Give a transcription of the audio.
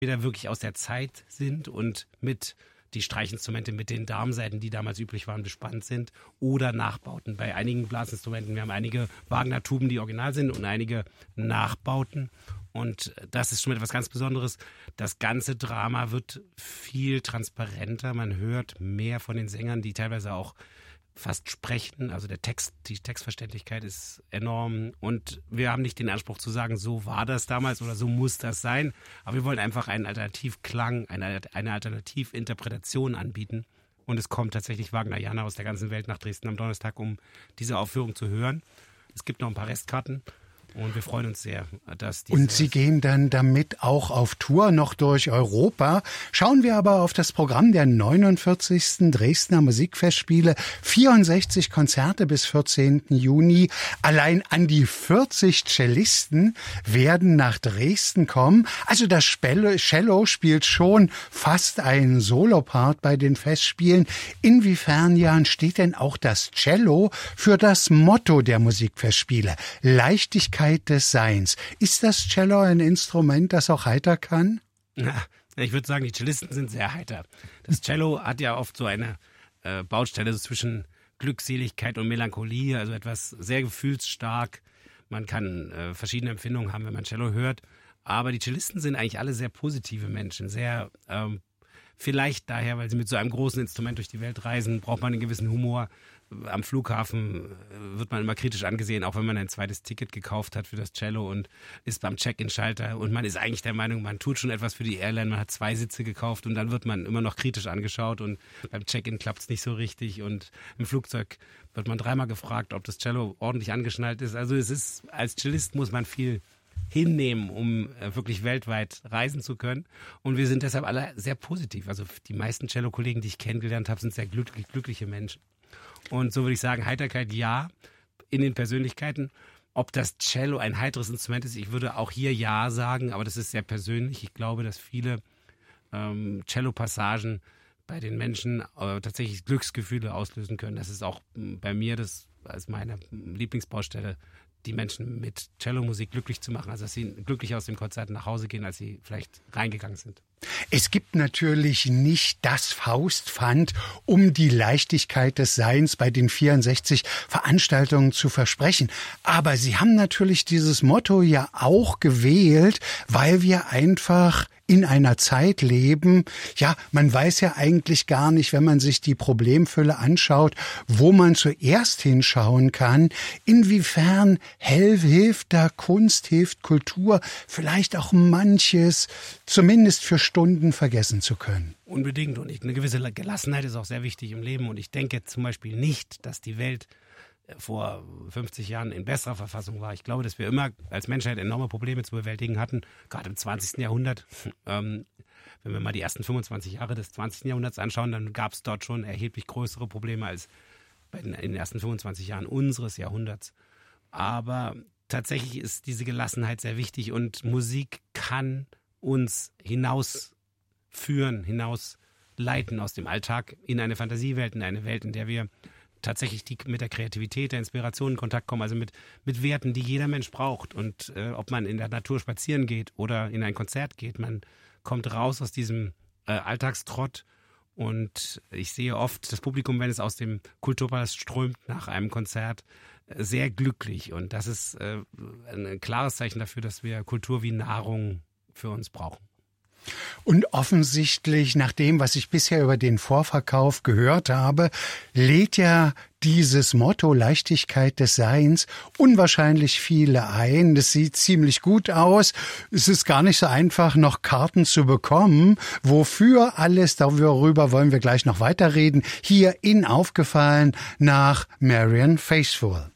entweder wirklich aus der Zeit sind und mit die Streichinstrumente mit den Darmsaiten, die damals üblich waren, bespannt sind, oder Nachbauten. Bei einigen Blasinstrumenten, wir haben einige Wagner-Tuben, die original sind, und einige Nachbauten. Und das ist schon etwas ganz Besonderes. Das ganze Drama wird viel transparenter. Man hört mehr von den Sängern, die teilweise auch fast sprechen. Also die Textverständlichkeit ist enorm. Und wir haben nicht den Anspruch zu sagen, so war das damals oder so muss das sein. Aber wir wollen einfach einen Alternativklang, eine Alternativinterpretation anbieten. Und es kommt tatsächlich Wagnerianer aus der ganzen Welt nach Dresden am Donnerstag, um diese Aufführung zu hören. Es gibt noch ein paar Restkarten. Und wir freuen uns sehr, dass Und Sie gehen dann damit auch auf Tour noch durch Europa. Schauen wir aber auf das Programm der 49. Dresdner Musikfestspiele. 64 Konzerte bis 14. Juni. Allein an die 40 Cellisten werden nach Dresden kommen. Also das Cello spielt schon fast einen Solopart bei den Festspielen. Inwiefern, Jan, steht denn auch das Cello für das Motto der Musikfestspiele? Leichtigkeit des Seins. Ist das Cello ein Instrument, das auch heiter kann? Ja, ich würde sagen, die Cellisten sind sehr heiter. Das Cello hat ja oft so eine Baustelle so zwischen Glückseligkeit und Melancholie, also etwas sehr gefühlsstark. Man kann verschiedene Empfindungen haben, wenn man Cello hört. Aber die Cellisten sind eigentlich alle sehr positive Menschen, sehr vielleicht daher, weil sie mit so einem großen Instrument durch die Welt reisen, braucht man einen gewissen Humor. Am Flughafen wird man immer kritisch angesehen, auch wenn man ein zweites Ticket gekauft hat für das Cello und ist beim Check-in-Schalter. Und man ist eigentlich der Meinung, man tut schon etwas für die Airline, man hat 2 Sitze gekauft und dann wird man immer noch kritisch angeschaut und beim Check-in klappt es nicht so richtig und im Flugzeug wird man 3-mal gefragt, ob das Cello ordentlich angeschnallt ist. Also es ist, als Cellist muss man viel hinnehmen, um wirklich weltweit reisen zu können. Und wir sind deshalb alle sehr positiv. Also die meisten Cello-Kollegen, die ich kennengelernt habe, sind sehr glückliche Menschen. Und so würde ich sagen, Heiterkeit ja, in den Persönlichkeiten. Ob das Cello ein heiteres Instrument ist, ich würde auch hier ja sagen, aber das ist sehr persönlich. Ich glaube, dass viele Cello-Passagen bei den Menschen tatsächlich Glücksgefühle auslösen können. Das ist auch bei mir, das als meine Lieblingsbaustelle, die Menschen mit Cellomusik glücklich zu machen, also dass sie glücklich aus dem Konzert nach Hause gehen, als sie vielleicht reingegangen sind. Es gibt natürlich nicht das Faustpfand, um die Leichtigkeit des Seins bei den 64 Veranstaltungen zu versprechen. Aber Sie haben natürlich dieses Motto ja auch gewählt, weil wir einfach in einer Zeit leben. Ja, man weiß ja eigentlich gar nicht, wenn man sich die Problemfülle anschaut, wo man zuerst hinschauen kann. Inwiefern hilft da Kunst, hilft Kultur, vielleicht auch manches, zumindest für Stunden vergessen zu können. Unbedingt. Und eine gewisse Gelassenheit ist auch sehr wichtig im Leben. Und ich denke zum Beispiel nicht, dass die Welt vor 50 Jahren in besserer Verfassung war. Ich glaube, dass wir immer als Menschheit enorme Probleme zu bewältigen hatten, gerade im 20. Jahrhundert. Wenn wir mal die ersten 25 Jahre des 20. Jahrhunderts anschauen, dann gab es dort schon erheblich größere Probleme als in den ersten 25 Jahren unseres Jahrhunderts. Aber tatsächlich ist diese Gelassenheit sehr wichtig und Musik kann uns hinausführen, hinausleiten aus dem Alltag in eine Fantasiewelt, in eine Welt, in der wir tatsächlich mit der Kreativität, der Inspiration in Kontakt kommen, also mit Werten, die jeder Mensch braucht. Und ob man in der Natur spazieren geht oder in ein Konzert geht, man kommt raus aus diesem Alltagstrott. Und ich sehe oft das Publikum, wenn es aus dem Kulturpalast strömt nach einem Konzert, sehr glücklich. Und das ist ein klares Zeichen dafür, dass wir Kultur wie Nahrung für uns brauchen. Und offensichtlich, nach dem, was ich bisher über den Vorverkauf gehört habe, lädt ja dieses Motto Leichtigkeit des Seins unwahrscheinlich viele ein. Das sieht ziemlich gut aus. Es ist gar nicht so einfach, noch Karten zu bekommen. Wofür alles, darüber wollen wir gleich noch weiterreden. Hier in Aufgefallen nach Marianne Faithfull.